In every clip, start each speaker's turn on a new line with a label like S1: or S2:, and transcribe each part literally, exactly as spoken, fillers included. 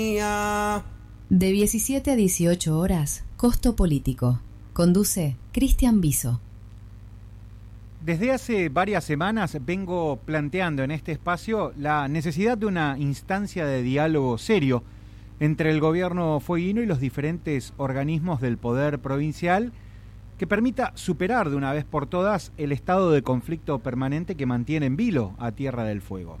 S1: De diecisiete a dieciocho horas, Costo Político. Conduce Cristian Biso.
S2: Desde hace varias semanas vengo planteando en este espacio la necesidad de una instancia de diálogo serio entre el gobierno fueguino y los diferentes organismos del poder provincial que permita superar de una vez por todas el estado de conflicto permanente que mantiene en vilo a Tierra del Fuego.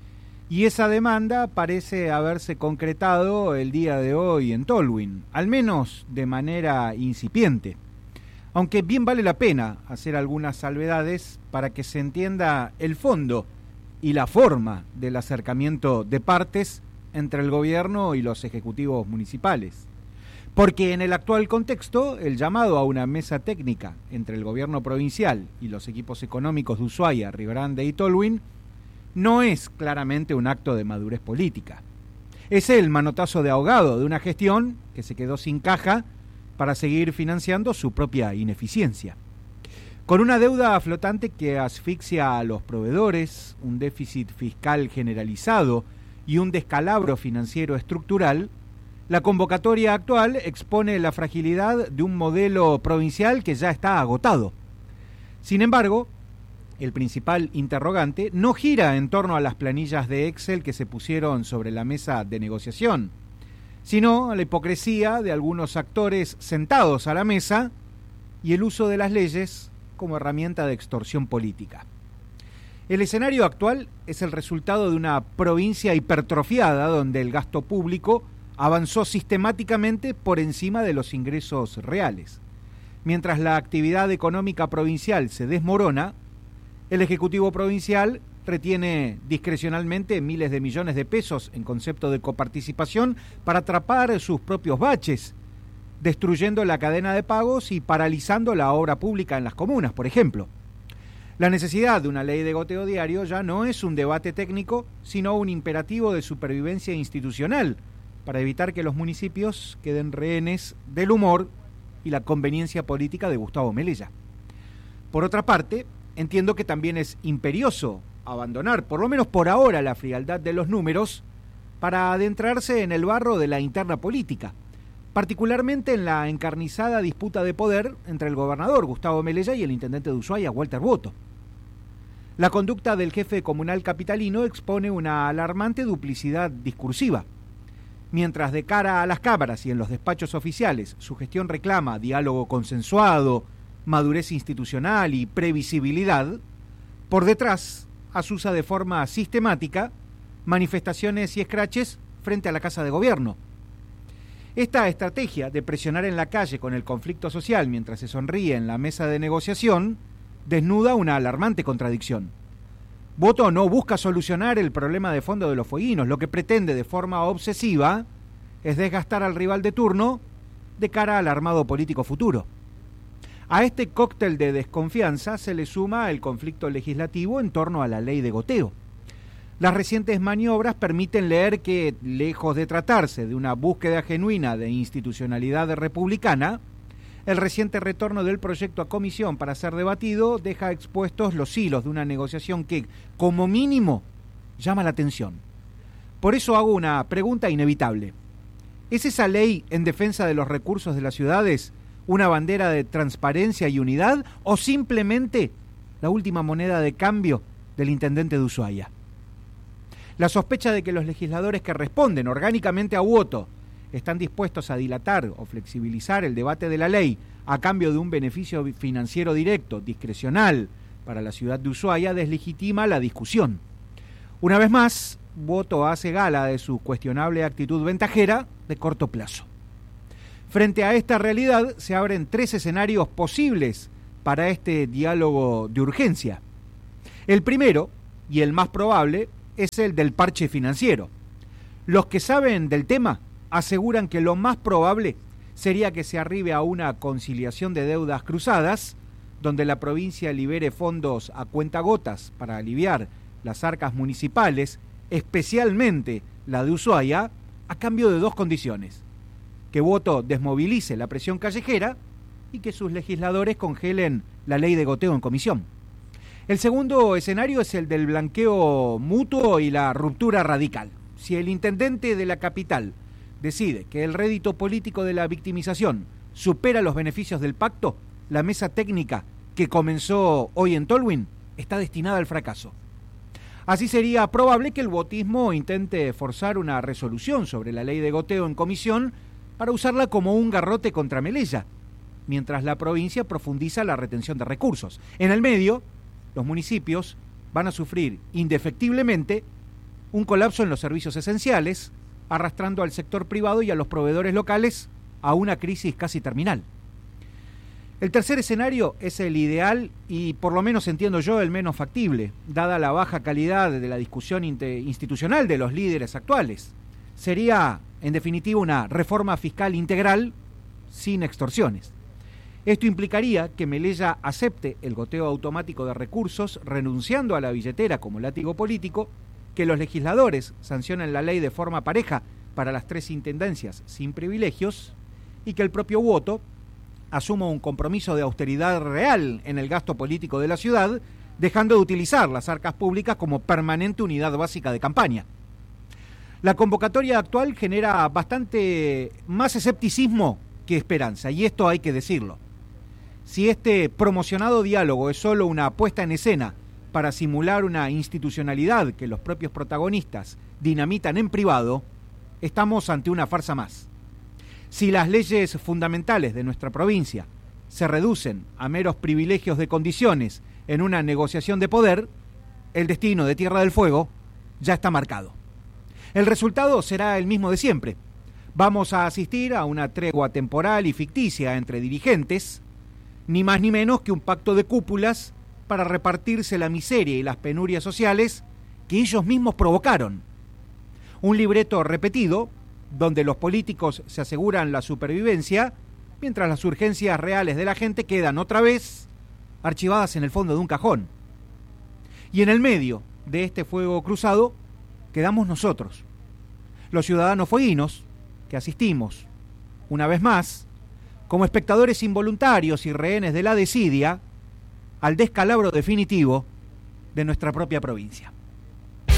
S2: Y esa demanda parece haberse concretado el día de hoy en Tolwyn, al menos de manera incipiente. Aunque bien vale la pena hacer algunas salvedades para que se entienda el fondo y la forma del acercamiento de partes entre el gobierno y los ejecutivos municipales. Porque en el actual contexto, el llamado a una mesa técnica entre el gobierno provincial y los equipos económicos de Ushuaia, Río Grande y Tolwyn no es claramente un acto de madurez política. Es el manotazo de ahogado de una gestión que se quedó sin caja para seguir financiando su propia ineficiencia. Con una deuda flotante que asfixia a los proveedores, un déficit fiscal generalizado y un descalabro financiero estructural, la convocatoria actual expone la fragilidad de un modelo provincial que ya está agotado. Sin embargo, el principal interrogante no gira en torno a las planillas de Excel que se pusieron sobre la mesa de negociación, sino a la hipocresía de algunos actores sentados a la mesa y el uso de las leyes como herramienta de extorsión política. El escenario actual es el resultado de una provincia hipertrofiada donde el gasto público avanzó sistemáticamente por encima de los ingresos reales. Mientras la actividad económica provincial se desmorona, el Ejecutivo Provincial retiene discrecionalmente miles de millones de pesos en concepto de coparticipación para atrapar sus propios baches, destruyendo la cadena de pagos y paralizando la obra pública en las comunas, por ejemplo. La necesidad de una ley de goteo diario ya no es un debate técnico, sino un imperativo de supervivencia institucional para evitar que los municipios queden rehenes del humor y la conveniencia política de Gustavo Melella. Por otra parte, entiendo que también es imperioso abandonar, por lo menos por ahora, la frialdad de los números para adentrarse en el barro de la interna política, particularmente en la encarnizada disputa de poder entre el gobernador Gustavo Melella y el intendente de Ushuaia, Walter Boto. La conducta del jefe comunal capitalino expone una alarmante duplicidad discursiva. Mientras de cara a las cámaras y en los despachos oficiales su gestión reclama diálogo consensuado, madurez institucional y previsibilidad, por detrás asusa de forma sistemática manifestaciones y escraches frente a la Casa de Gobierno. Esta estrategia de presionar en la calle con el conflicto social mientras se sonríe en la mesa de negociación desnuda una alarmante contradicción. Boto no busca solucionar el problema de fondo de los fueguinos, lo que pretende de forma obsesiva es desgastar al rival de turno de cara al armado político futuro. A este cóctel de desconfianza se le suma el conflicto legislativo en torno a la ley de goteo. Las recientes maniobras permiten leer que, lejos de tratarse de una búsqueda genuina de institucionalidad republicana, el reciente retorno del proyecto a comisión para ser debatido deja expuestos los hilos de una negociación que, como mínimo, llama la atención. Por eso hago una pregunta inevitable. ¿Es esa ley en defensa de los recursos de las ciudades una bandera de transparencia y unidad o simplemente la última moneda de cambio del intendente de Ushuaia? La sospecha de que los legisladores que responden orgánicamente a Boto están dispuestos a dilatar o flexibilizar el debate de la ley a cambio de un beneficio financiero directo, discrecional, para la ciudad de Ushuaia, deslegitima la discusión. Una vez más, Boto hace gala de su cuestionable actitud ventajera de corto plazo. Frente a esta realidad se abren tres escenarios posibles para este diálogo de urgencia. El primero, y el más probable, es el del parche financiero. Los que saben del tema aseguran que lo más probable sería que se arribe a una conciliación de deudas cruzadas, donde la provincia libere fondos a cuentagotas para aliviar las arcas municipales, especialmente la de Ushuaia, a cambio de dos condiciones: que Boto desmovilice la presión callejera y que sus legisladores congelen la ley de goteo en comisión. El segundo escenario es el del blanqueo mutuo y la ruptura radical. Si el intendente de la capital decide que el rédito político de la victimización supera los beneficios del pacto, la mesa técnica que comenzó hoy en Tolwyn está destinada al fracaso. Así sería probable que el botismo intente forzar una resolución sobre la ley de goteo en comisión para usarla como un garrote contra Melella, mientras la provincia profundiza la retención de recursos. En el medio, los municipios van a sufrir indefectiblemente un colapso en los servicios esenciales, arrastrando al sector privado y a los proveedores locales a una crisis casi terminal. El tercer escenario es el ideal y, por lo menos entiendo yo, el menos factible, dada la baja calidad de la discusión institucional de los líderes actuales. Sería, en definitiva, una reforma fiscal integral sin extorsiones. Esto implicaría que Melella acepte el goteo automático de recursos, renunciando a la billetera como látigo político, que los legisladores sancionen la ley de forma pareja para las tres intendencias sin privilegios y que el propio voto asuma un compromiso de austeridad real en el gasto político de la ciudad, dejando de utilizar las arcas públicas como permanente unidad básica de campaña. La convocatoria actual genera bastante más escepticismo que esperanza, y esto hay que decirlo. Si este promocionado diálogo es solo una puesta en escena para simular una institucionalidad que los propios protagonistas dinamitan en privado, estamos ante una farsa más. Si las leyes fundamentales de nuestra provincia se reducen a meros privilegios de condiciones en una negociación de poder, el destino de Tierra del Fuego ya está marcado. El resultado será el mismo de siempre. Vamos a asistir a una tregua temporal y ficticia entre dirigentes, ni más ni menos que un pacto de cúpulas para repartirse la miseria y las penurias sociales que ellos mismos provocaron. Un libreto repetido, donde los políticos se aseguran la supervivencia, mientras las urgencias reales de la gente quedan otra vez archivadas en el fondo de un cajón. Y en el medio de este fuego cruzado quedamos nosotros, los ciudadanos fueguinos, que asistimos, una vez más, como espectadores involuntarios y rehenes de la desidia, al descalabro definitivo de nuestra propia provincia.